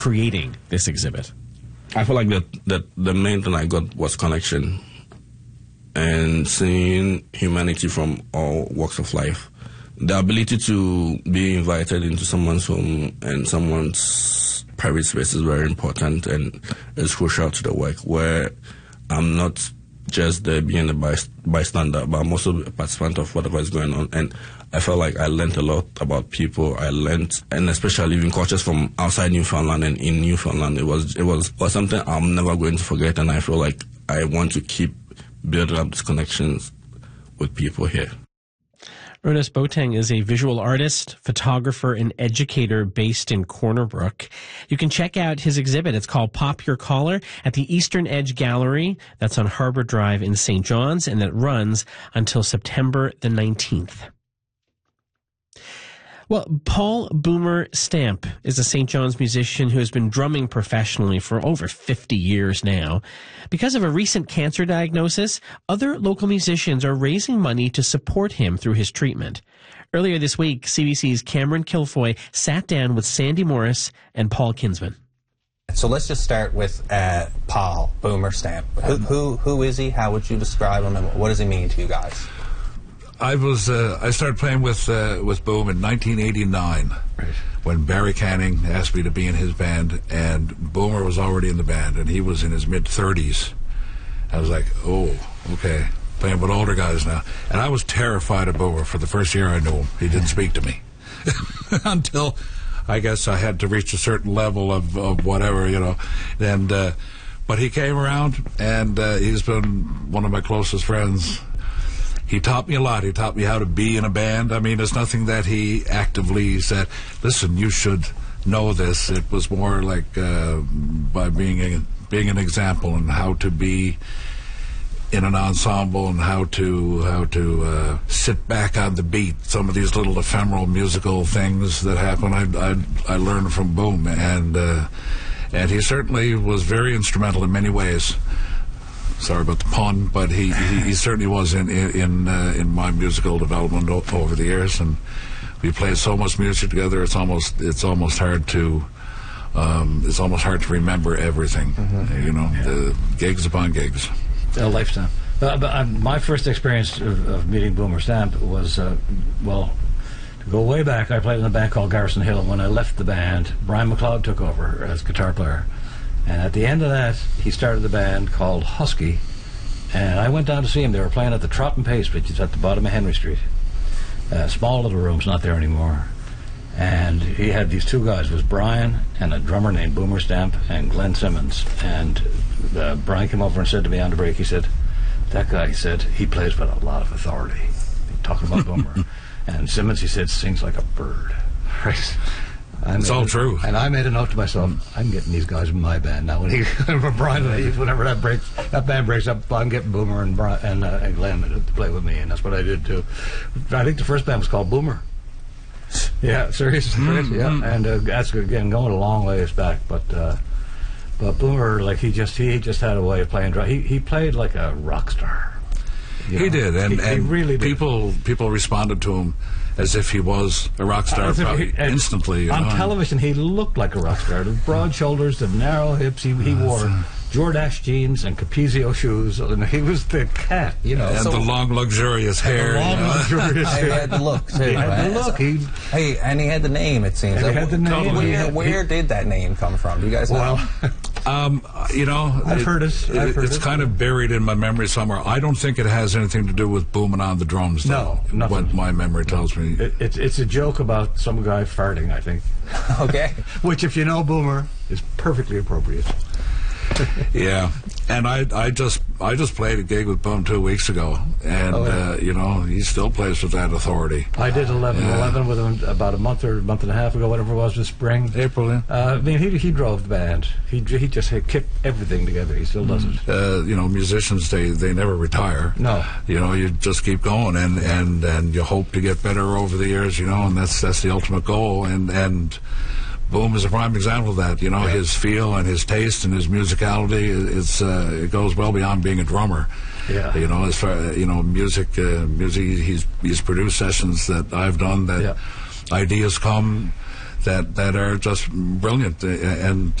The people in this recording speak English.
creating this exhibit? I feel like the main thing I got was connection and seeing humanity from all walks of life. The ability to be invited into someone's home and someone's private space is very important and is crucial to the work, where I'm not just there being a bystander, but I'm also a participant of whatever is going on. And I felt like I learned a lot about people. I learned, and especially even cultures from outside Newfoundland and in Newfoundland. It was something I'm never going to forget, and I feel like I want to keep building up these connections with people here. Ernest Boateng is a visual artist, photographer, and educator based in Corner Brook. You can check out his exhibit. It's called Pop Your Collar at the Eastern Edge Gallery. That's on Harbor Drive in St. John's, and that runs until September the 19th. Well, Paul Boomer Stamp is a St. John's musician who has been drumming professionally for over 50 years now. Because of a recent cancer diagnosis, other local musicians are raising money to support him through his treatment. Earlier this week, CBC's Cameron Kilfoy sat down with Sandy Morris and Paul Kinsman. So let's just start with Paul Boomer Stamp. Who is he? How would you describe him, and what does he mean to you guys? I started playing with Boom in 1989, right, when Barry Canning asked me to be in his band, and Boomer was already in the band, and he was in his mid-30s. I was like, oh, okay, playing with older guys now. And I was terrified of Boomer for the first year I knew him. He didn't speak to me until I guess I had to reach a certain level of whatever, you know. And but he came around, and he's been one of my closest friends. He taught me a lot. He taught me how to be in a band. I mean, it's nothing that he actively said, listen, you should know this. It was more like by being an example and how to be in an ensemble and how to sit back on the beat. Some of these little ephemeral musical things that happen, I learned from Boom, and he certainly was very instrumental in many ways. Sorry about the pun, but he certainly was in my musical development over the years, and we played so much music together. It's almost hard to remember everything. Mm-hmm. You know, the gigs upon gigs. A lifetime. But my first experience of meeting Boomer Stamp was to go way back. I played in a band called Garrison Hill. When I left the band, Brian McLeod took over as guitar player. And at the end of that, he started a band called Husky, and I went down to see him. They were playing at the Trot and Pace, which is at the bottom of Henry Street. Small little rooms, not there anymore. And he had these two guys. It was Brian and a drummer named Boomer Stamp and Glenn Simmons. And Brian came over and said to me on the break, he said, that guy, he said, he plays with a lot of authority. Talking about Boomer. And Simmons, he said, sings like a bird. Right? It's all true. And I made a note to myself, I'm getting these guys in my band now. When Brian and I, whenever that band breaks up, I'm getting Boomer and Glenn to play with me, and that's what I did too. I think the first band was called Boomer. Yeah, seriously, yeah. And that's again going a long ways back, but Boomer, like he just had a way of playing drum. He played like a rock star. He did, and he really did. People responded to him as if he was a rock star instantly. On television, he looked like a rock star. The broad shoulders, the narrow hips. He wore Jordache jeans and Capezio shoes, and he was the cat, you know. And the long, luxurious hair. He had the look, too. He had the look. And he had the name, it seems. He had the name. Where did that name come from? Do you guys know? You know, I've heard it. It's kind of buried in my memory somewhere. I don't think it has anything to do with booming on the drums, though. No, nothing. What my memory tells me. It's a joke about some guy farting, I think. Okay. Which, if you know Boomer, is perfectly appropriate. Yeah, and I just played a gig with Boom 2 weeks ago, and you know, he still plays with that authority. I did 11 with him about a month and a half ago, whatever it was, this spring. April, yeah. I mean, he drove the band. He just kept everything together. He still does it. You know, musicians, they never retire. No. You know, you just keep going, and you hope to get better over the years, you know, and that's the ultimate goal, and Boom is a prime example of that. You know, his feel and his taste and his musicality, it goes well beyond being a drummer. Yeah. You know, as far music, he's produced sessions that I've done that ideas come that are just brilliant, and